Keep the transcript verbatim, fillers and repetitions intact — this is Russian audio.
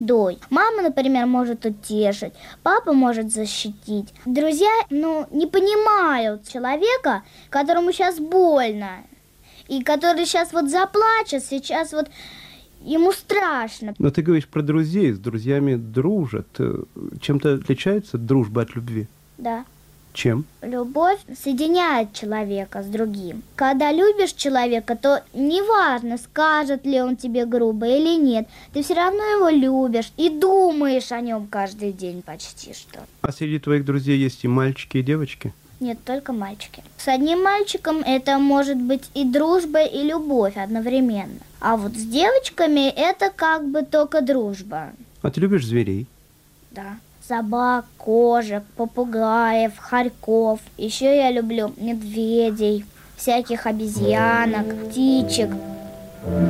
Дой. Мама, например, может утешить, папа может защитить. Друзья, ну, не понимают человека, которому сейчас больно, и который сейчас вот заплачет, сейчас вот ему страшно. Но ты говоришь про друзей, с друзьями дружат. Чем-то отличается дружба от любви? Да. Чем? Любовь соединяет человека с другим. Когда любишь человека, то неважно, скажет ли он тебе грубо или нет, ты все равно его любишь и думаешь о нем каждый день почти что. А среди твоих друзей есть и мальчики, и девочки? Нет, только мальчики. С одним мальчиком это может быть и дружба, и любовь одновременно. А вот с девочками это как бы только дружба. А ты любишь зверей? Да. Собак, кошек, попугаев, хорьков. Еще я люблю медведей, всяких обезьянок, птичек.